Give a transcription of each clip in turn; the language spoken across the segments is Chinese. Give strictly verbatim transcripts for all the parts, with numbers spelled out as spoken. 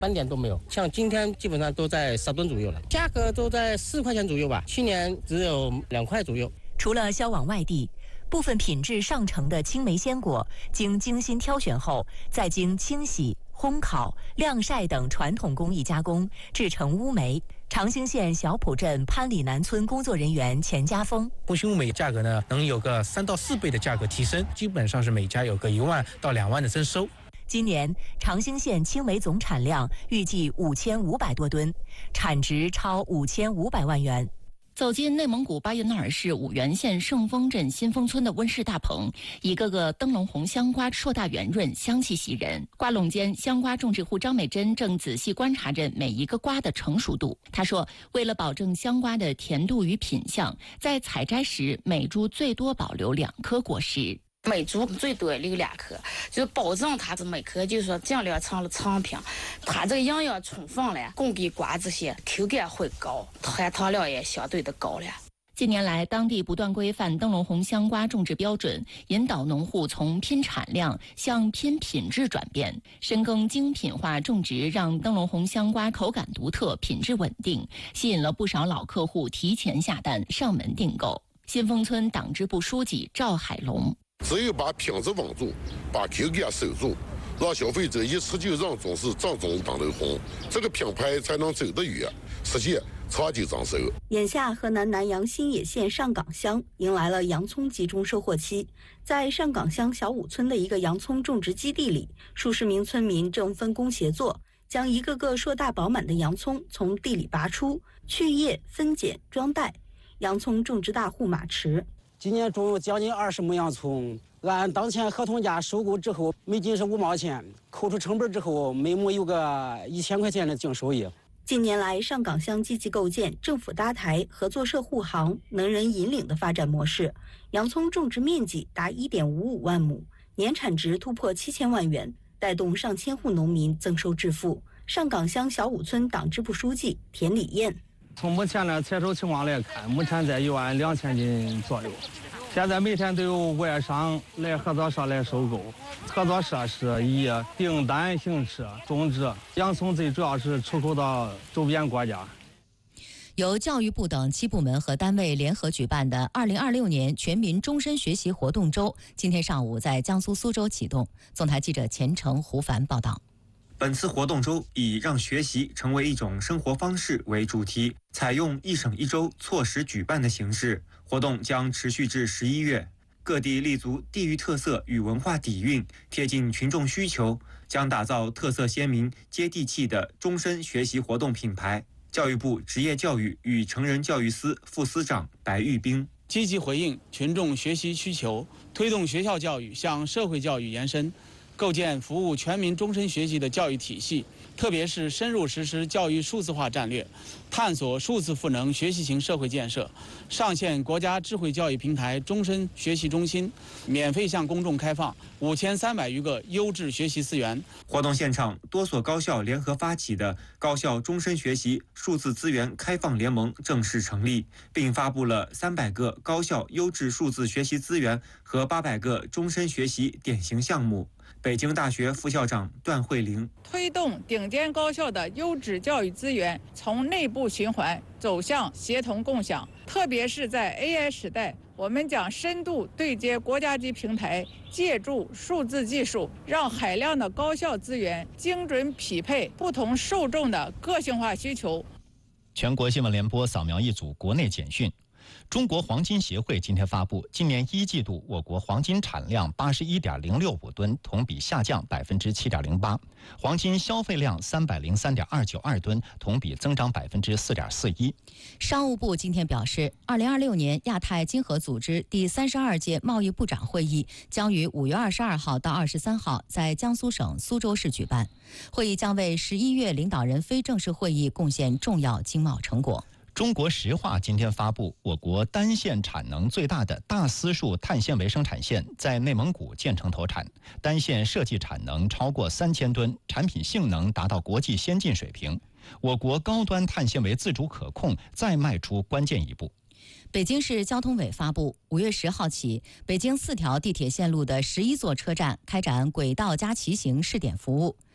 半点都没有。像今天基本上都在十吨左右了，价格都在四块钱左右吧，去年只有两块左右。 除了销往外地，部分品质上乘的青梅鲜果，经精心挑选后，再经清洗、烘烤、晾晒等传统工艺加工，制成乌梅。长兴县小浦镇潘里南村工作人员钱家峰： 红心乌梅价格呢，能有个三到四倍的价格提升，基本上是每家有个一万到两万的增收。 今年长兴县青梅总产量预计五千五百多吨，产值超五千五百万元。 走进内蒙古巴彦淖尔市五原县圣丰镇新丰村的温室大棚，一个个灯笼红香瓜硕大圆润，香气袭人。瓜垄间，香瓜种植户张美珍正仔细观察着每一个瓜的成熟度。她说，为了保证香瓜的甜度与品相，在采摘时每株最多保留两颗果实。 每株最多留两颗，就保证它是每颗就是说尽量成了成品，它这个营养充分了，供给瓜这些口感会高，含糖量也相对的高了。 近年来，当地不断规范灯笼红香瓜种植标准，引导农户从拼产量向拼品质转变，深耕精品化种植，让灯笼红香瓜口感独特、品质稳定，吸引了不少老客户提前下单上门订购。新丰村党支部书记赵海龙。 只有把品质稳住，把口感守住，让消费者一吃就认准是正宗灯笼红，这个品牌才能走得远，实现长久长寿。 眼下，河南南阳新野县上岗乡迎来了洋葱集中收获期。在上岗乡小武村的一个洋葱种植基地里，数十名村民正分工协作，将一个个硕大饱满的洋葱从地里拔出，去叶、分拣、装袋。洋葱种植大户马驰。 今年种有将近二十亩洋葱，按当前合同价收购之后，每斤是五毛钱，扣除成本之后，每亩有个一千块钱的净收益。 近年来，上岗乡积极构建政府搭台、合作社护航、能人引领的发展模式，洋葱种植面积达一点五五万亩，年产值突破七千万元，带动上千户农民增收致富。上岗乡小武村党支部书记田礼燕。 从目前的采收情况来看，目前在一万两千斤左右。现在每天都有外商来合作社来收购，合作社是以订单形式种植洋葱，最主要是出口到周边国家。 由教育部等七部门和单位联合举办的二零二六年全民终身学习活动周，今天上午在江苏苏州启动。总台记者钱成、胡凡报道。 本次活动周以让学习成为一种生活方式为主题，采用一省一周错时举办的形式，活动将持续至十一月。各地立足地域特色与文化底蕴，贴近群众需求，将打造特色鲜明、接地气的终身学习活动品牌。教育部职业教育与成人教育司副司长白玉冰。 积极回应群众学习需求，推动学校教育向社会教育延伸，构建服务全民终身学习的教育体系，特别是深入实施教育数字化战略，探索数字赋能学习型社会建设，上线国家智慧教育平台终身学习中心，免费向公众开放五千三百余个优质学习资源。 活动现场，多所高校联合发起的高校终身学习数字资源开放联盟正式成立，并发布了三百个高校优质数字学习资源和八百个终身学习典型项目。北京大学副校长段慧玲： 推动顶尖高校的优质教育资源从内部循环走向协同共享，特别是在 A I 时代，我们将深度对接国家级平台，借助数字技术，让海量的高校资源精准匹配不同受众的个性化需求。 全国新闻联播扫描一组国内简讯。中国黄金协会今天发布，今年一季度我国黄金产量八十一点零六五吨，同比下降百分之七点零八；黄金消费量三百零三点二九二吨，同比增长百分之四点四一。 商务部今天表示，二零二六年亚太经合组织第三十二届贸易部长会议将于五月二十二号到二十三号在江苏省苏州市举办，会议将为十一月领导人非正式会议贡献重要经贸成果。 中国石化今天发布，我国单线产能最大的大丝树碳纤维生产线在内蒙古建成投产，单线设计产能超过三千吨，产品性能达到国际先进水平。我国高端碳纤维自主可控再迈出关键一步。 北京市交通委发布，五月十号起，北京四条地铁线路的十一座车站开展轨道加骑行试点服务。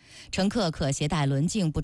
乘客可携带轮径不